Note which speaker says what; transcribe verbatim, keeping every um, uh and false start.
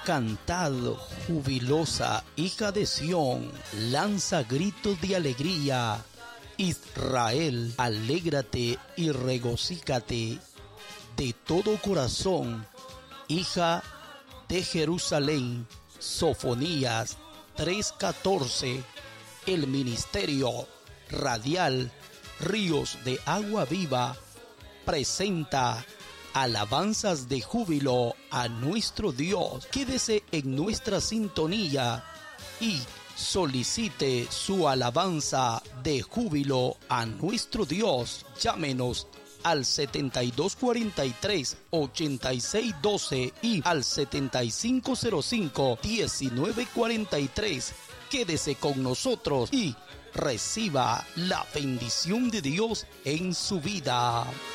Speaker 1: Cantad, jubilosa hija de Sión, lanza gritos de alegría. Israel, alégrate y regocícate de todo corazón, hija de Jerusalén. Sofonías tres catorce. El ministerio radial Ríos de Agua Viva presenta alabanzas de júbilo a nuestro Dios. Quédese en nuestra sintonía y solicite su alabanza de júbilo a nuestro Dios. Llámenos al setenta y dos cuarenta y tres, ochenta y seis doce y al setenta y cinco cero cinco, diecinueve cuarenta y tres. Quédese con nosotros y reciba la bendición de Dios en su vida.